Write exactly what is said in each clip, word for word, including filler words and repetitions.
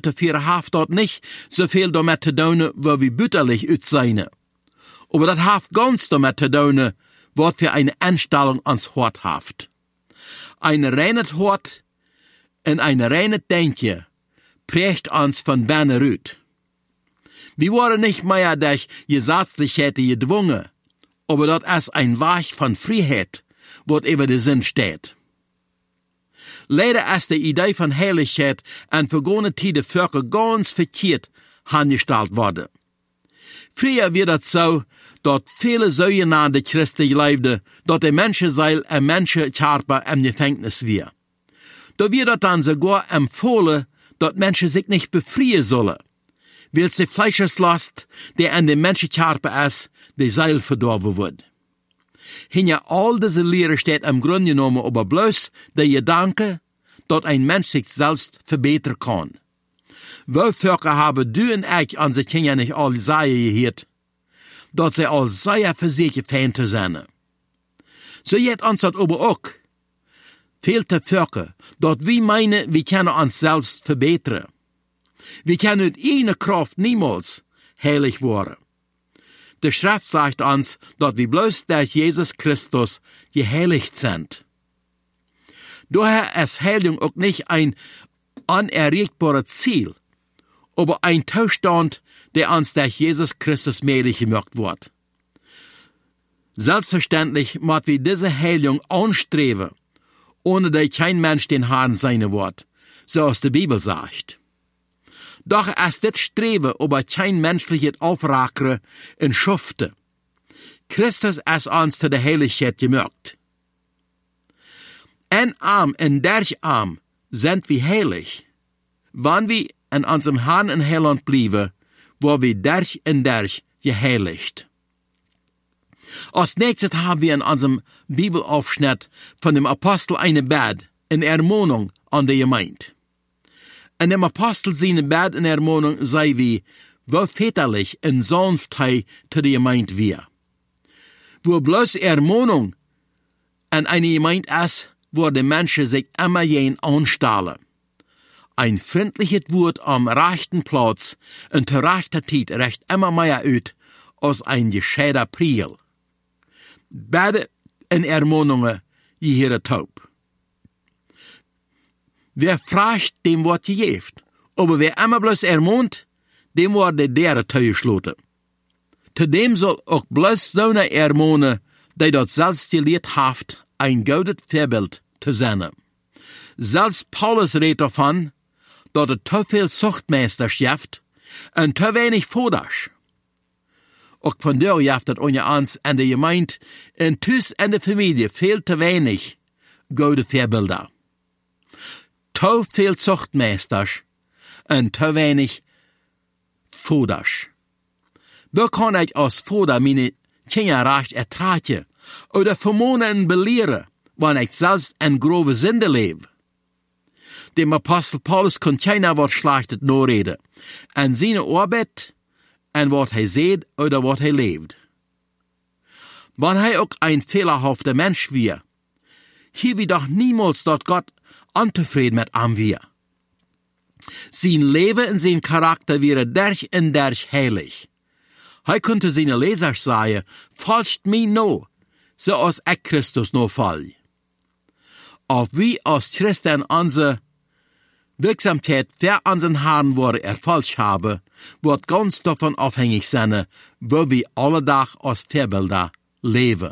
dafür haft dort nicht so viel damit zu tun, wo wir bütterlich ut seine. Aber das haft ganz damit zu tun, was für eine Einstellung ans Hort haft. Ein reines Hort und ein reines Denken prägt uns von Berne Rüt. Wir waren nicht mehr durch Gesetzlichkeit gedwungen, aber das ist ein Weg von Freiheit, was über den Sinn steht. Leider ist die Idee von Heiligkeit an vergangene Tide Völker ganz verkehrt angestellt worden. Früher wird es so, dass viele sogenannte Christen lebten, dass der Menschenseil ein Menschenkörper im Gefängnis war. Da wird es dann sogar empfohlen, dass Menschen sich nicht befreien sollen, weil die Fleischeslast, die an dem Menschenkörper ist, die Seil verdorben wird. Hinter all diese Lehre steht im Grunde genommen aber bloß der Gedanke, dass ein Mensch sich selbst verbessern kann. Wo Völker haben du und ich an sich Kinder nicht all sagen gehört, dass sie all sehr für sich gefeind sind. So jetzt uns das aber auch. Viele Völker, dass wir meinen, wir können uns selbst verbessern. Wir können mit einer Kraft niemals heilig werden. Die Schrift sagt uns, dass wir bloß durch Jesus Christus geheiligt sind. Daher ist Heiligung auch nicht ein unerreichbares Ziel, aber ein Zustand, der uns durch Jesus Christus möglich gemacht wird. Selbstverständlich muss wir diese Heiligung anstreben, ohne dass kein Mensch den Herrn sein wird, so als die Bibel sagt. Doch ist das Streben aber kein menschliches Aufrackere in Schufte. Christus ist uns zu der Heiligkeit gemacht. Ein Arm in derch Arm sind wir heilig, wann wir in unserem Herrn und Heiland bleiben, wo wir derch in derch geheiligt. Als nächstes haben wir in unserem Bibelaufschnitt von dem Apostel eine Bad in Ermahnung an die Gemeinde. In dem Apostel seine Bad in Ermahnung sei wie, wo väterlich in Sanftheit zu der Gemeinde wir. Wo bloß Ermahnung an eine Gemeinde ist, wo die Menschen sich immer jen anstellen. Ein freundliches Wort am rechten Platz und zur rechten Zeit recht immer mehr aus als ein gescheiter Priel. Beide in Ermahnungen gehören taub. Wer fragt, dem wird gegeben. Aber wer immer bloß ermahnt, dem wird der Dere zugeschloten. Zudem soll auch bloß so eine ermahnen, die dort selbst gelehrt haft, ein gutes Vorbild zu sein. Selbst Paulus redet davon, dass er zu viel Zuchtmeisterschaft und zu wenig Fodasch. Auch von der jaft het unter uns an der Gemeinde in Tüs en der Familie viel zu wenig gute Vorbilder. Zu viel Zuchtmeisters und zu wenig Fodasch. Wo kann ich als Foder meine Kinder recht ertragen oder vermohnen belehren, wenn ich selbst in grove Sünde lebe? Dem Apostel Paulus kann keiner was Schlechtes nachreden. An seine Arbeit, an was er sieht oder was er lebt. Wenn er auch ein fehlerhafter Mensch wäre, hier wir doch niemals dort Gott unzufrieden mit ihm wäre. Sein Leben und sein Charakter wäre derch und derch heilig. Er könnte seine Leser sagen, folgt mir no, so als ich Christus no fall. Ob wir als Christen unsere Wirksamkeit für unseren Herrn wurde erfolgt haben, wird ganz davon abhängig sein, wo wir alle Tag als Vorbilder leben.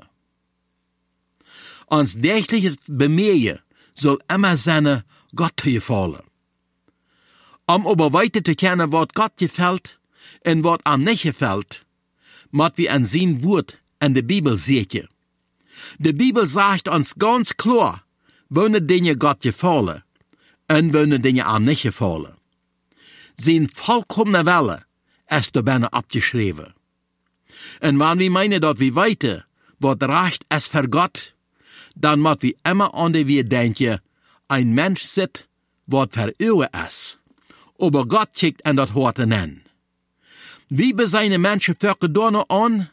Uns tägliches Bemühen soll immer sein, Gott zu gefallen. Um aber weiter zu kennen, was Gott gefällt und was ihm nicht gefällt, muss wir an sein Wort in der Bibel sehen. Die Bibel sagt uns ganz klar, welche Dinge Gott gefallen und welche Dinge ihm nicht gefallen. Sein vollkommene Wille ist dabei abgeschrieben. Und wenn wir meinen, dass wir weiter, was recht ist für Gott, dann muss wir immer an die wir denken, ein Mensch sitzt, was für Öhe ist. Aber Gott schickt an das Horte nennen. Wie bei seinen Menschen Völker da noch an?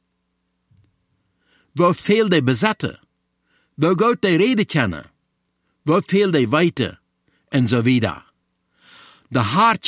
Wo viel die besetzen? Wo Gott die Rede kennen? Wo viel die weiter? Und so wieder. Der Herr